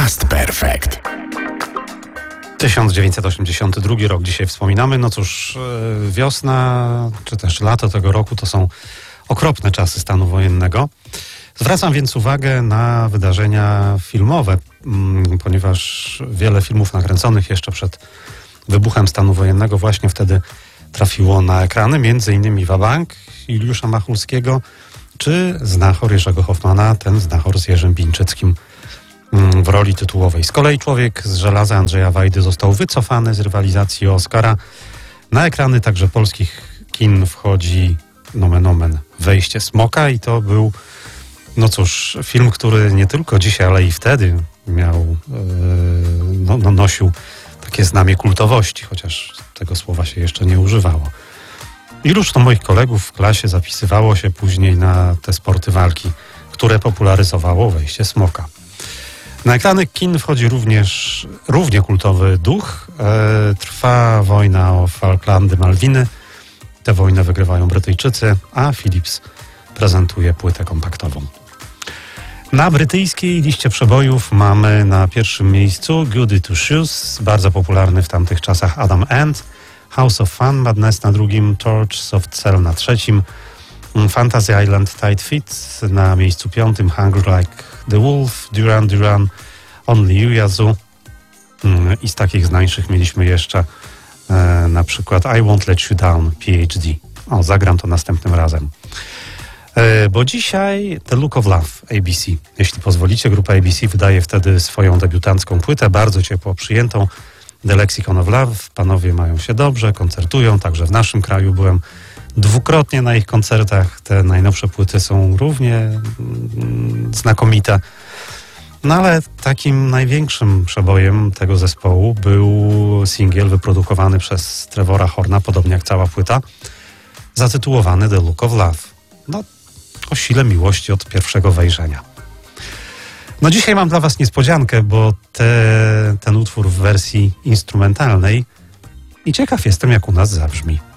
Past Perfect. 1982 rok dzisiaj wspominamy. No cóż, wiosna czy też lato tego roku to są okropne czasy stanu wojennego. Zwracam więc uwagę na wydarzenia filmowe, ponieważ wiele filmów nakręconych jeszcze przed wybuchem stanu wojennego właśnie wtedy trafiło na ekrany, między innymi Wabank Juliusza Machulskiego czy Znachor Jerzego Hoffmana, ten Znachor z Jerzym Bińczyckim w roli tytułowej. Z kolei Człowiek z żelaza Andrzeja Wajdy został wycofany z rywalizacji o Oscara. Na ekrany także polskich kin wchodzi nomen omen Wejście Smoka i to był, no cóż, film, który nie tylko dzisiaj, ale i wtedy miał, nosił takie znamie kultowości, chociaż tego słowa się jeszcze nie używało. Iluż to moich kolegów w klasie zapisywało się później na te sporty walki, które popularyzowało Wejście Smoka. Na ekrany kin wchodzi również równie kultowy Duch. Trwa wojna o Falklandy, Malwiny. Tę wojnę wygrywają Brytyjczycy, a Philips prezentuje płytę kompaktową. Na brytyjskiej liście przebojów mamy na pierwszym miejscu Goody Two Shoes, bardzo popularny w tamtych czasach Adam Ant, House of Fun, Madness na drugim, Torch, Soft Cell na trzecim, Fantasy Island, Tight Fit na miejscu piątym, Hungry Like the Wolf, Duran Duran, Only You Yazoo i z takich znańszych mieliśmy jeszcze na przykład I Won't Let You Down, PhD. O, zagram to następnym razem. Bo dzisiaj The Look of Love, ABC. Jeśli pozwolicie, grupa ABC wydaje wtedy swoją debiutancką płytę, bardzo ciepło przyjętą, The Lexicon of Love. Panowie mają się dobrze, koncertują, także w naszym kraju byłem dwukrotnie na ich koncertach. Te najnowsze płyty są równie znakomite. No ale takim największym przebojem tego zespołu był singiel wyprodukowany przez Trevora Horna, podobnie jak cała płyta, zatytułowany The Look of Love. No, o sile miłości od pierwszego wejrzenia. No dzisiaj mam dla was niespodziankę, bo ten utwór w wersji instrumentalnej i ciekaw jestem, jak u nas zabrzmi.